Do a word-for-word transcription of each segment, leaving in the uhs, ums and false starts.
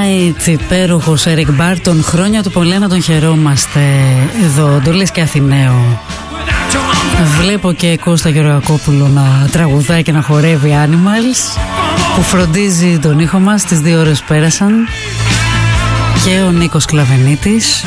Night, υπέροχος Eric Barton. Χρόνια του πολλά να τον χαιρόμαστε εδώ, Ντολής και Αθηναίο. Βλέπω και Κώστα Γεωργακόπουλο να τραγουδάει και να χορεύει Animals, που φροντίζει τον ήχο μας. Τις δύο ώρες πέρασαν. Και ο Νίκος Κλαβενίτης.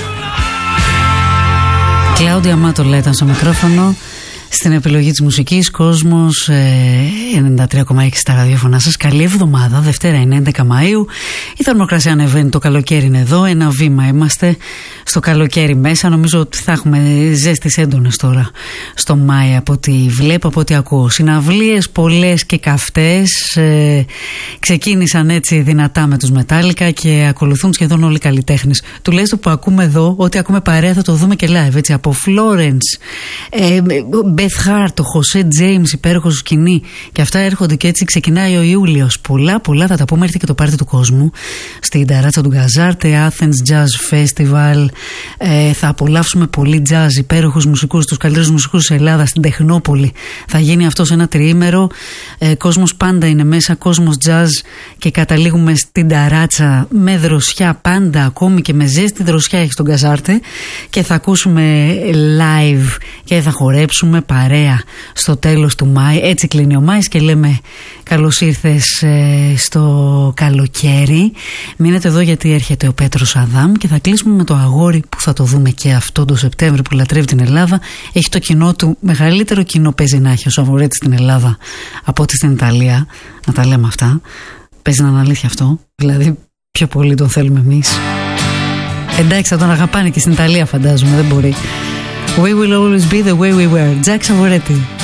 Κλάουντια Μάτολα ήταν στο μικρόφωνο. Στην επιλογή της μουσικής, Κόσμος ενενήντα τρία κόμμα έξι στα ραδιόφωνά σας. Καλή εβδομάδα, Δευτέρα είναι έντεκα Μαΐου. Η θερμοκρασία ανεβαίνει, το καλοκαίρι είναι εδώ. Ένα βήμα είμαστε στο καλοκαίρι μέσα. Νομίζω ότι θα έχουμε ζέστες έντονες τώρα στο Μάη, από ό,τι βλέπω, από ό,τι ακούω. Συναυλίες πολλές και καυτές ε, ξεκίνησαν έτσι δυνατά με τους Μετάλλικα και ακολουθούν σχεδόν όλοι οι καλλιτέχνες. Τουλάχιστον που ακούμε εδώ, ό,τι ακούμε παρέα θα το δούμε και live, έτσι, από Florence, ε, Beth Hart, ο Jose James, υπέροχος σκηνή, και αυτά έρχονται και έτσι ξεκινάει ο Ιούλιος. Πολλά, πολλά θα τα πούμε. Έρθει και το πάρτι του κόσμου στην ταράτσα του Γκαζάρτε, Athens Jazz Festival. Ε, θα απολαύσουμε πολύ jazz, υπέροχους μουσικούς, τους καλύτερους μουσικούς της Ελλάδας στην Τεχνόπολη. Θα γίνει αυτό σε ένα τριήμερο. Ε, κόσμος πάντα είναι μέσα, κόσμος jazz, και καταλήγουμε στην ταράτσα με δροσιά πάντα, ακόμη και με ζέστη δροσιά έχει στον Γκαζάρτε, και θα ακούσουμε live και θα χορέψουμε παρέα στο τέλος του Μάη. Έτσι κλείνει ο Μάης και λέμε καλώς ήρθες ε, στο καλοκαίρι. Μείνετε εδώ γιατί έρχεται ο Πέτρος Αδάμ και θα κλείσουμε με το αγόρι που θα το δούμε και αυτό το Σεπτέμβριο, που λατρεύει την Ελλάδα. Έχει το κοινό του, μεγαλύτερο κοινό παίζει να έχει ο Σαββορέτης στην Ελλάδα από ό,τι στην Ιταλία. Να τα λέμε αυτά. Παίζει να είναι αλήθεια αυτό. Δηλαδή πιο πολύ τον θέλουμε εμείς. Εντάξει, θα τον αγαπάνε και στην Ιταλία, φαντάζομαι, δεν μπορεί. We will always be the way we were. Jack Savoretti.